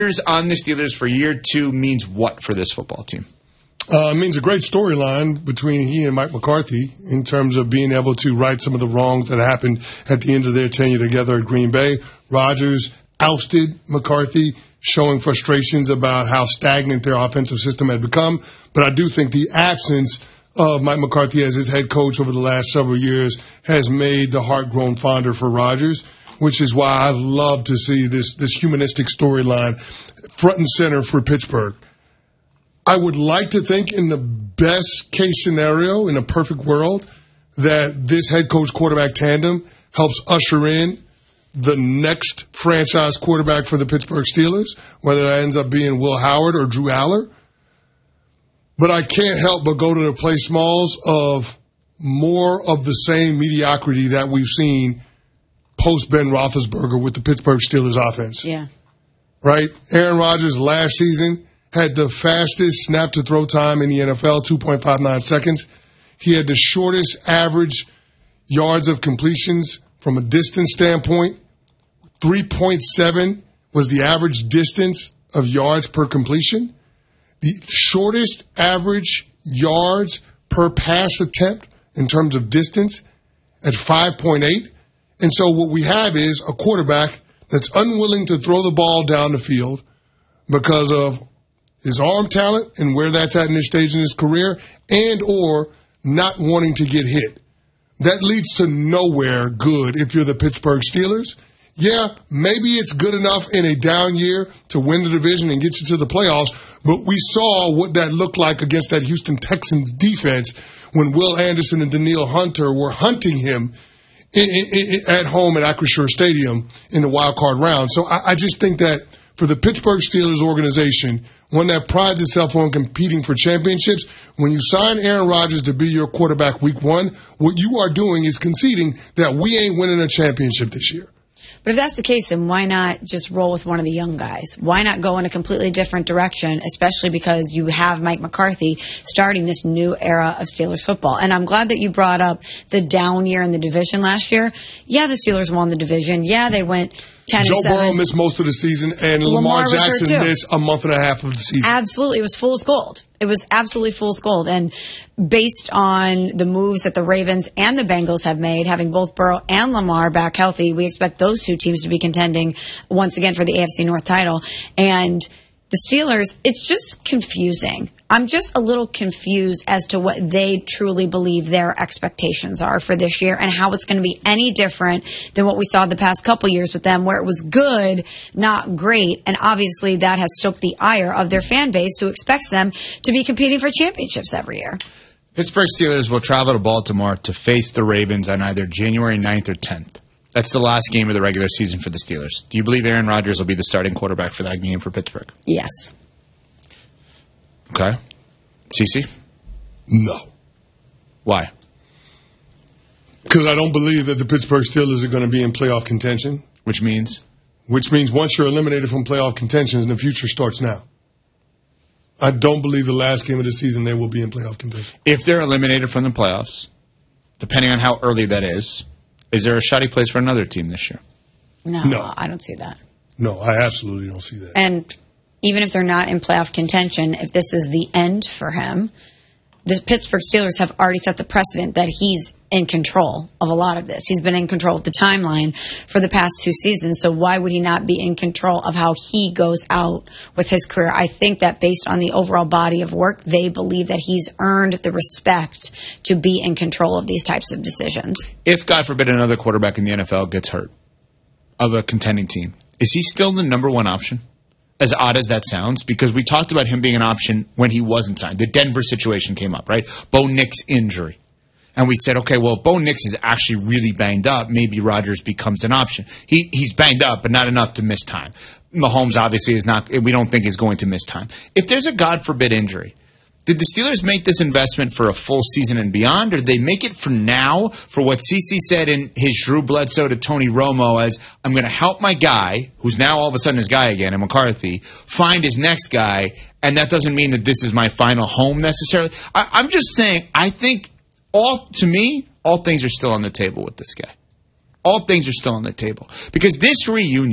On the Steelers for year 2 means what for this football team? It means a great storyline between he and Mike McCarthy in terms of being able to right some of the wrongs that happened at the end of their tenure together at Green Bay. Rodgers ousted McCarthy, showing frustrations about how stagnant their offensive system had become. But I do think the absence of Mike McCarthy as his head coach over the last several years has made the heart grown fonder for Rodgers, which is why I love to see this humanistic storyline front and center for Pittsburgh. I would like to think in the best case scenario, in a perfect world, that this head coach quarterback tandem helps usher in the next franchise quarterback for the Pittsburgh Steelers, whether that ends up being Will Howard or Drew Aller. But I can't help but go to the play smalls of more of the same mediocrity that we've seen post Ben Roethlisberger with the Pittsburgh Steelers offense. Yeah. Right? Aaron Rodgers last season had the fastest snap-to-throw time in the NFL, 2.59 seconds. He had the shortest average yards of completions from a distance standpoint. 3.7 was the average distance of yards per completion. The shortest average yards per pass attempt in terms of distance at 5.8. And so what we have is a quarterback that's unwilling to throw the ball down the field because of his arm talent and where that's at in this stage in his career, and or not wanting to get hit. That leads to nowhere good if you're the Pittsburgh Steelers. Yeah, maybe it's good enough in a down year to win the division and get you to the playoffs, but we saw what that looked like against that Houston Texans defense when Will Anderson and Danielle Hunter were hunting him at home at Acrisure Stadium in the wild card round. So I just think that for the Pittsburgh Steelers organization, one that prides itself on competing for championships, when you sign Aaron Rodgers to be your quarterback week 1, what you are doing is conceding that we ain't winning a championship this year. But if that's the case, then why not just roll with one of the young guys? Why not go in a completely different direction, especially because you have Mike McCarthy starting this new era of Steelers football? And I'm glad that you brought up the down year in the division last year. Yeah, the Steelers won the division. Yeah, they went 10-7. Joe Burrow missed most of the season, and Lamar Jackson missed a month and a half of the season. Absolutely. It was fool's gold. It was absolutely fool's gold. And based on the moves that the Ravens and the Bengals have made, having both Burrow and Lamar back healthy, we expect those two teams to be contending once again for the AFC North title. And the Steelers, it's just confusing. I'm just a little confused as to what they truly believe their expectations are for this year and how it's going to be any different than what we saw the past couple years with them, where it was good, not great. And obviously that has stoked the ire of their fan base, who expects them to be competing for championships every year. Pittsburgh Steelers will travel to Baltimore to face the Ravens on either January 9th or 10th. That's the last game of the regular season for the Steelers. Do you believe Aaron Rodgers will be the starting quarterback for that game for Pittsburgh? Yes. Okay. CeCe? No. Why? Because I don't believe that the Pittsburgh Steelers are going to be in playoff contention. Which means? Which means once you're eliminated from playoff contention, the future starts now. I don't believe the last game of the season they will be in playoff contention. If they're eliminated from the playoffs, depending on how early that is there a shoddy place for another team this year? No, I don't see that. No, I absolutely don't see that. And even if they're not in playoff contention, if this is the end for him, the Pittsburgh Steelers have already set the precedent that he's in control of a lot of this. He's been in control of the timeline for the past 2 seasons, so why would he not be in control of how he goes out with his career? I think that based on the overall body of work, they believe that he's earned the respect to be in control of these types of decisions. If, God forbid, another quarterback in the NFL gets hurt of a contending team, is he still the number one option? As odd as that sounds, because we talked about him being an option when he wasn't signed. The Denver situation came up, right? Bo Nix injury. And we said, okay, well, if Bo Nix is actually really banged up, maybe Rodgers becomes an option. He's banged up, but not enough to miss time. Mahomes obviously is not, we don't think is going to miss time. If there's a God forbid injury, did the Steelers make this investment for a full season and beyond, or did they make it for now, for what CeCe said in his Drew Bledsoe to Tony Romo as, I'm going to help my guy, who's now all of a sudden his guy again, and McCarthy, find his next guy, and that doesn't mean that this is my final home necessarily. I'm just saying, I think, all things are still on the table with this guy. All things are still on the table. Because this reunion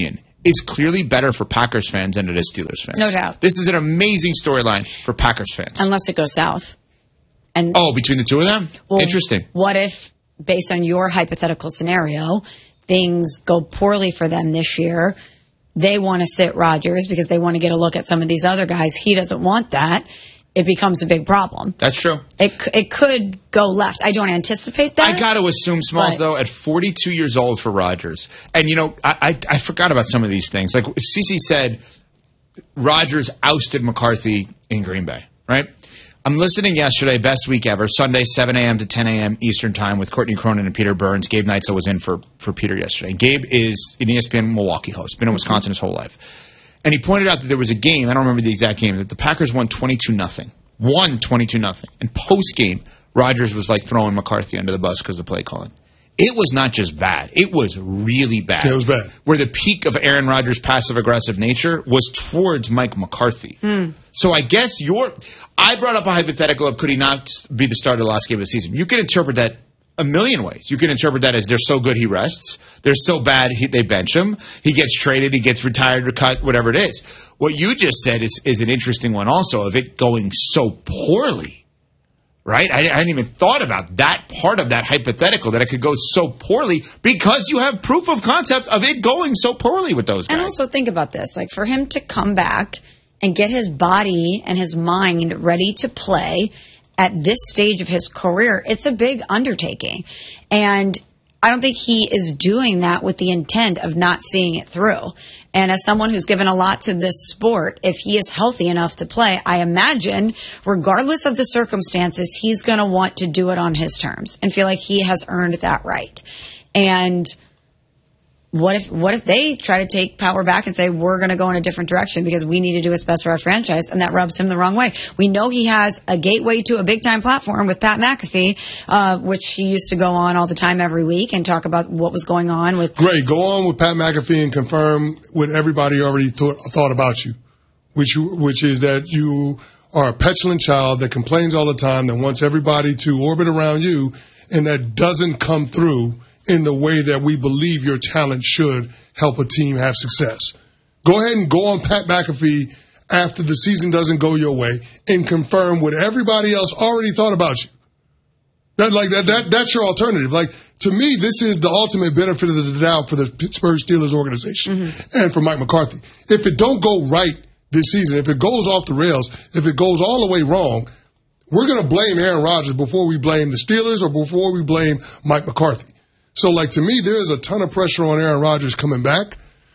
is clearly better for Packers fans than it is Steelers fans. No doubt. This is an amazing storyline for Packers fans. Unless it goes south. And between the two of them? well, Interesting. What if, based on your hypothetical scenario, things go poorly for them this year? They want to sit Rodgers because they want to get a look at some of these other guys. He doesn't want that. It becomes a big problem. That's true. It could go left. I don't anticipate that. I got to assume, Smalls, though, at 42 years old for Rodgers. And, I forgot about some of these things. Like Cece said, Rodgers ousted McCarthy in Green Bay, right? I'm listening yesterday, best week ever, Sunday, 7 a.m. to 10 a.m. Eastern Time with Courtney Cronin and Peter Burns. Gabe Neitzel was in for Peter yesterday. Gabe is an ESPN Milwaukee host, been in Wisconsin his whole life. And he pointed out that there was a game, I don't remember the exact game, that the Packers won 22-0. Won 22-0. And post-game, Rodgers was like throwing McCarthy under the bus because of play calling. It was not just bad. It was really bad. Yeah, it was bad. Where the peak of Aaron Rodgers' passive-aggressive nature was towards Mike McCarthy. So I guess I brought up a hypothetical of could he not be the starter the last game of the season. You can interpret that a million ways. You can interpret that as they're so good he rests. They're so bad they bench him. He gets traded. He gets retired or cut, whatever it is. What you just said is an interesting one also of it going so poorly. Right? I hadn't even thought about that part of that hypothetical, that it could go so poorly because you have proof of concept of it going so poorly with those guys. And also think about this. Like, for him to come back and get his body and his mind ready to play at this stage of his career, it's a big undertaking. And I don't think he is doing that with the intent of not seeing it through. And as someone who's given a lot to this sport, if he is healthy enough to play, I imagine, regardless of the circumstances, he's going to want to do it on his terms and feel like he has earned that right. And what if they try to take power back and say, we're going to go in a different direction because we need to do what's best for our franchise, and that rubs him the wrong way? We know he has a gateway to a big-time platform with Pat McAfee, which he used to go on all the time every week and talk about what was going on with... Great. Go on with Pat McAfee and confirm what everybody already thought about you, which is that you are a petulant child that complains all the time, that wants everybody to orbit around you, and that doesn't come through in the way that we believe your talent should help a team have success. Go ahead and go on Pat McAfee after the season doesn't go your way and confirm what everybody else already thought about you. That's your alternative. Like, to me, this is the ultimate benefit of the doubt for the Pittsburgh Steelers organization and for Mike McCarthy. If it don't go right this season, if it goes off the rails, if it goes all the way wrong, we're going to blame Aaron Rodgers before we blame the Steelers or before we blame Mike McCarthy. So, to me, there's a ton of pressure on Aaron Rodgers coming back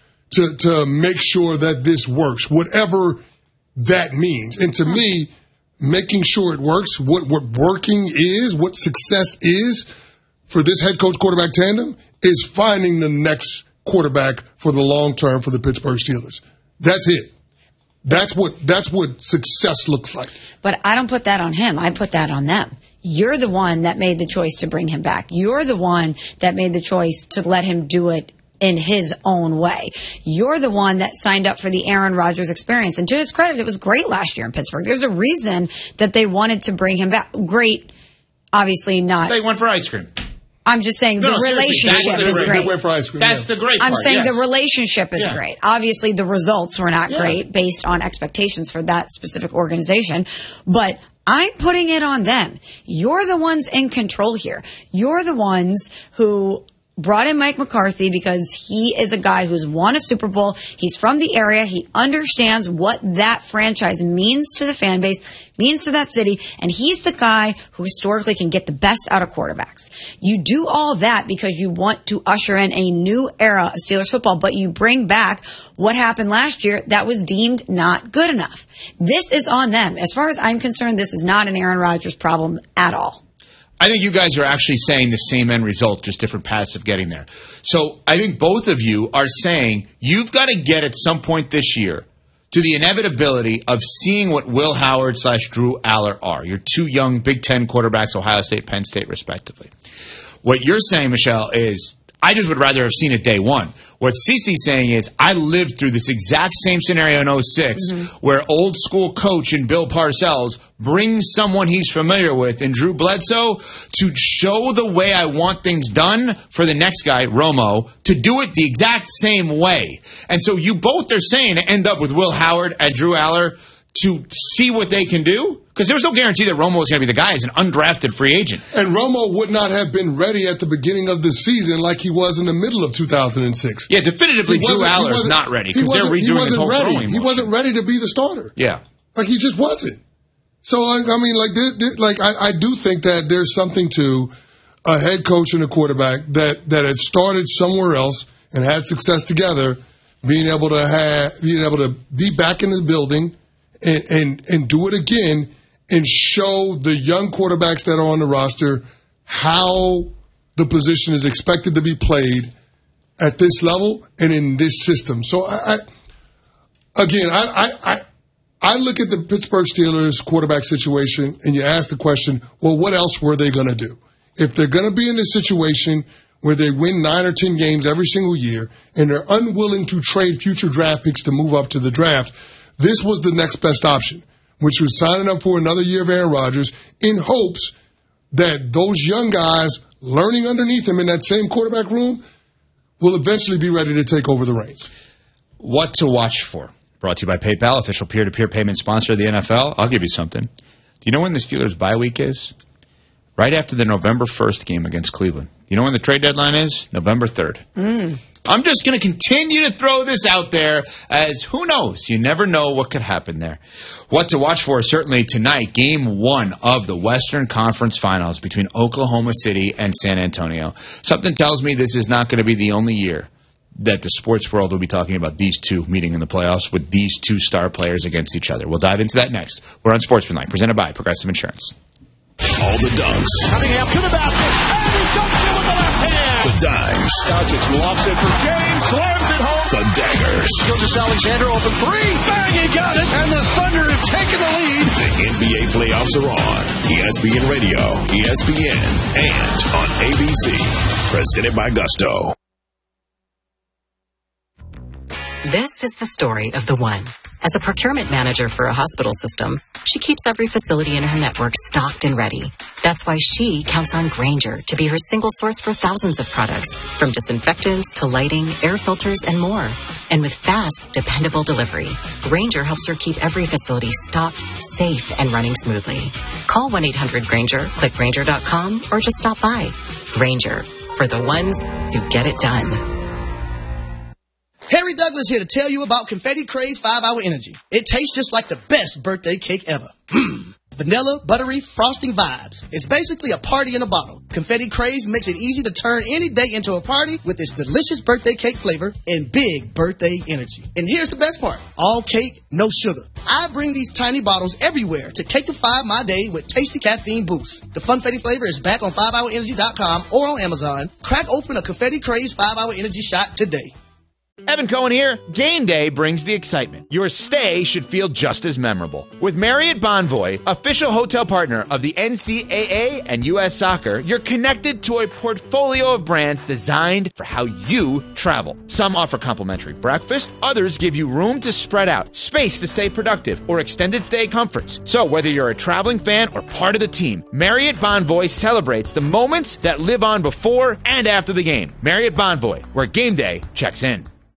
to make sure that this works, whatever that means. And to me, making sure it works, what working is, what success is for this head coach quarterback tandem is finding the next quarterback for the long term for the Pittsburgh Steelers. That's it. That's what success looks like. But I don't put that on him. I put that on them. You're the one that made the choice to bring him back. You're the one that made the choice to let him do it in his own way. You're the one that signed up for the Aaron Rodgers experience. And to his credit, it was great last year in Pittsburgh. There's a reason that they wanted to bring him back. Great, obviously not. They went for ice cream. I'm just saying the relationship is great. They went for ice cream, That's the great part. I'm saying the relationship is great. Obviously, the results were not great based on expectations for that specific organization. But I'm putting it on them. You're the ones in control here. You're the ones who brought in Mike McCarthy because he is a guy who's won a Super Bowl. He's from the area. He understands what that franchise means to the fan base, means to that city, and he's the guy who historically can get the best out of quarterbacks. You do all that because you want to usher in a new era of Steelers football, but you bring back what happened last year that was deemed not good enough. This is on them. As far as I'm concerned, this is not an Aaron Rodgers problem at all. I think you guys are actually saying the same end result, just different paths of getting there. So I think both of you are saying you've got to get at some point this year to the inevitability of seeing what Will Howard / Drew Aller are, your two young Big Ten quarterbacks, Ohio State, Penn State, respectively. What you're saying, Michelle, is I just would rather have seen it day one, What Cece's saying is, I lived through this exact same scenario in 06, where old school coach and Bill Parcells brings someone he's familiar with and Drew Bledsoe to show the way I want things done for the next guy, Romo, to do it the exact same way. And so you both are saying to end up with Will Howard and Drew Aller to see what they can do? Because there was no guarantee that Romo was going to be the guy as an undrafted free agent. And Romo would not have been ready at the beginning of the season like he was in the middle of 2006. Yeah, definitively Drew Aller's not ready because they're redoing his whole throwing motion. He wasn't ready to be the starter. Yeah. Like, he just wasn't. So, I mean, I do think that there's something to a head coach and a quarterback that had started somewhere else and had success together, being able to be back in the building and do it again and show the young quarterbacks that are on the roster how the position is expected to be played at this level and in this system. So, I look at the Pittsburgh Steelers quarterback situation and you ask the question, well, what else were they going to do? If they're going to be in this situation where they win 9 or 10 games every single year and they're unwilling to trade future draft picks to move up to the draft, this was the next best option, which was signing up for another year of Aaron Rodgers in hopes that those young guys learning underneath him in that same quarterback room will eventually be ready to take over the reins. What to watch for? Brought to you by PayPal, official peer-to-peer payment sponsor of the NFL. I'll give you something. Do you know when the Steelers' bye week is? Right after the November 1st game against Cleveland. You know when the trade deadline is? November 3rd. I'm just going to continue to throw this out there as who knows? You never know what could happen there. What to watch for certainly tonight, Game 1 of the Western Conference Finals between Oklahoma City and San Antonio. Something tells me this is not going to be the only year that the sports world will be talking about these two meeting in the playoffs with these two star players against each other. We'll dive into that next. We're on Sportsmanlike, presented by Progressive Insurance. All the dunks. Coming up to the basket, and he dunks it with the left hand. The dimes. Doncic lofts it for James, slams it home. The daggers. Gilgeous-Alexander open three. Bang, he got it. And the Thunder have taken the lead. The NBA playoffs are on ESPN Radio, ESPN, and on ABC. Presented by Gusto. This is the story of the one. As a procurement manager for a hospital system, she keeps every facility in her network stocked and ready. That's why she counts on Grainger to be her single source for thousands of products, from disinfectants to lighting, air filters, and more. And with fast, dependable delivery, Grainger helps her keep every facility stocked, safe, and running smoothly. Call 1-800-GRAINGER, click Grainger.com, or just stop by. Grainger, for the ones who get it done. Harry Douglas here to tell you about Confetti Craze 5-Hour Energy. It tastes just like the best birthday cake ever. Vanilla, buttery, frosting vibes. It's basically a party in a bottle. Confetti Craze makes it easy to turn any day into a party with its delicious birthday cake flavor and big birthday energy. And here's the best part. All cake, no sugar. I bring these tiny bottles everywhere to cakeify my day with tasty caffeine boosts. The Funfetti flavor is back on 5hourenergy.com or on Amazon. Crack open a Confetti Craze 5-Hour Energy shot today. Evan Cohen here. Game day brings the excitement. Your stay should feel just as memorable. With Marriott Bonvoy, official hotel partner of the NCAA and U.S. Soccer, you're connected to a portfolio of brands designed for how you travel. Some offer complimentary breakfast, others give you room to spread out, space to stay productive, or extended stay comforts. So whether you're a traveling fan or part of the team, Marriott Bonvoy celebrates the moments that live on before and after the game. Marriott Bonvoy, where game day checks in.